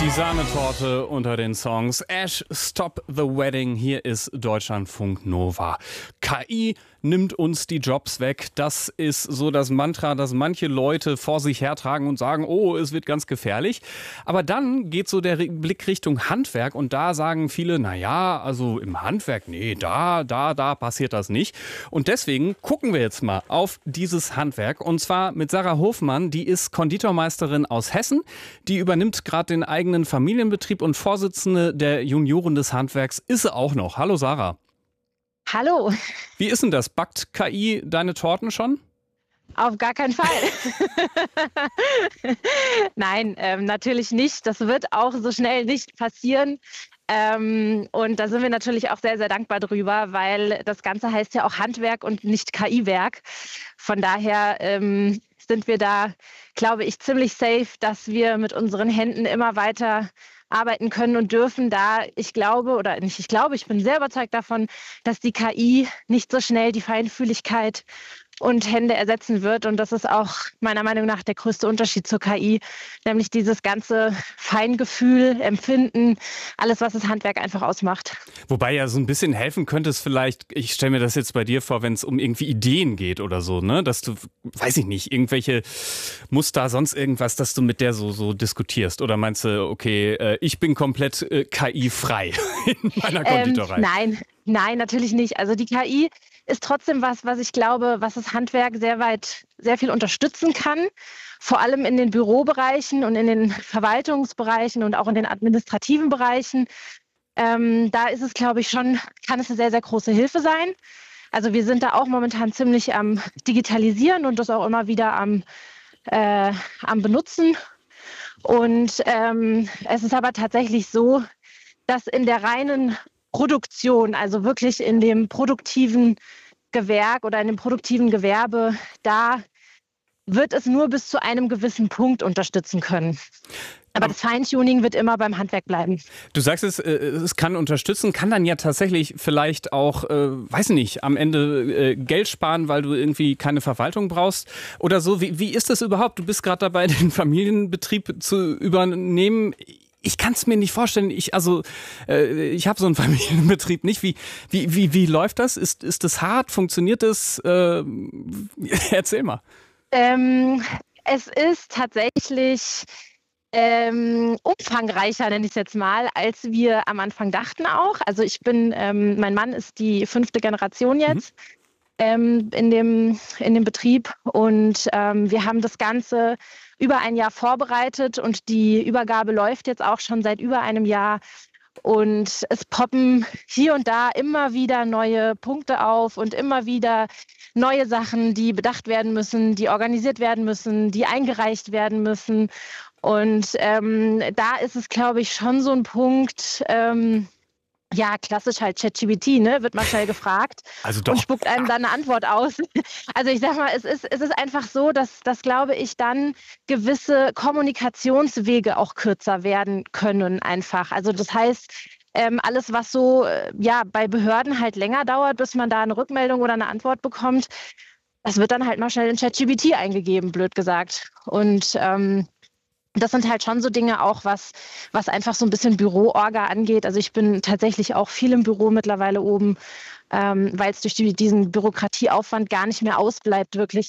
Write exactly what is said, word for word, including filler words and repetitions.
Die Sahnetorte unter den Songs. Ash, Stop the Wedding. Hier ist Deutschlandfunk Nova. K I nimmt uns die Jobs weg. Das ist so das Mantra, das manche Leute vor sich hertragen und sagen, oh, es wird ganz gefährlich. Aber dann geht so der Blick Richtung Handwerk und da sagen viele, na ja, also im Handwerk, nee, da, da, da passiert das nicht. Und deswegen gucken wir jetzt mal auf dieses Handwerk und zwar mit Sarah Hofmann, die ist Konditormeisterin aus Hessen. Die übernimmt gerade den eigenen Familienbetrieb und Vorsitzende der Junioren des Handwerks ist sie auch noch. Hallo Sarah. Hallo. Wie ist denn das? Backt K I deine Torten schon? Auf gar keinen Fall. Nein, ähm, natürlich nicht. Das wird auch so schnell nicht passieren. Ähm, und da sind wir natürlich auch sehr, sehr dankbar drüber, weil das Ganze heißt ja auch Handwerk und nicht K I-Werk. Von daher ähm, sind wir da, glaube ich, ziemlich safe, dass wir mit unseren Händen immer weiter arbeiten können und dürfen, da ich glaube, oder nicht ich glaube, ich bin sehr überzeugt davon, dass die K I nicht so schnell die Feinfühligkeit und Hände ersetzen wird. Und das ist auch meiner Meinung nach der größte Unterschied zur K I, nämlich dieses ganze Feingefühl, Empfinden, alles, was das Handwerk einfach ausmacht. Wobei ja so ein bisschen helfen könnte es vielleicht, ich stelle mir das jetzt bei dir vor, wenn es um irgendwie Ideen geht oder so, ne, dass du, weiß ich nicht, irgendwelche Muster, sonst irgendwas, dass du mit der so, so diskutierst. Oder meinst du, okay, äh, ich bin komplett äh, K I-frei in meiner Konditorei? Ähm, nein, nein, natürlich nicht. Also die K I ist trotzdem was, was ich glaube, was das Handwerk sehr weit, sehr viel unterstützen kann. Vor allem in den Bürobereichen und in den Verwaltungsbereichen und auch in den administrativen Bereichen. Ähm, da ist es, glaube ich, schon, kann es eine sehr, sehr große Hilfe sein. Also wir sind da auch momentan ziemlich am Digitalisieren und das auch immer wieder am, äh, am Benutzen. Und ähm, es ist aber tatsächlich so, dass in der reinen Produktion, also wirklich in dem produktiven Gewerk oder in dem produktiven Gewerbe, da wird es nur bis zu einem gewissen Punkt unterstützen können. Aber das Feintuning wird immer beim Handwerk bleiben. Du sagst es, es kann unterstützen, kann dann ja tatsächlich vielleicht auch, äh, weiß nicht, am Ende äh, Geld sparen, weil du irgendwie keine Verwaltung brauchst oder so. Wie, wie ist das überhaupt? Du bist gerade dabei, den Familienbetrieb zu übernehmen. Ich kann es mir nicht vorstellen. Ich also äh, ich habe so einen Familienbetrieb nicht. Wie wie wie wie läuft das? Ist ist das hart? Funktioniert das? Äh, erzähl mal. Ähm, es ist tatsächlich ähm, umfangreicher, nenne ich es jetzt mal, als wir am Anfang dachten auch. Also ich bin, ähm, mein Mann ist die fünfte Generation jetzt. Mhm. Ähm, in dem, in dem Betrieb und ähm, wir haben das Ganze über ein Jahr vorbereitet und die Übergabe läuft jetzt auch schon seit über einem Jahr und es poppen hier und da immer wieder neue Punkte auf und immer wieder neue Sachen, die bedacht werden müssen, die organisiert werden müssen, die eingereicht werden müssen und ähm, da ist es, glaube ich, schon so ein Punkt, ähm, ja, klassisch halt ChatGPT, ne? Wird mal schnell gefragt also doch. Und spuckt einem dann eine Antwort aus. Also ich sag mal, es ist, es ist einfach so, dass, dass, glaube ich, dann gewisse Kommunikationswege auch kürzer werden können einfach. Also das heißt, ähm, alles, was so ja bei Behörden halt länger dauert, bis man da eine Rückmeldung oder eine Antwort bekommt, das wird dann halt mal schnell in ChatGPT eingegeben, blöd gesagt. Und ähm, das sind halt schon so Dinge auch, was, was einfach so ein bisschen Büroorga angeht. Also ich bin tatsächlich auch viel im Büro mittlerweile oben, ähm, weil es durch die, diesen Bürokratieaufwand gar nicht mehr ausbleibt, wirklich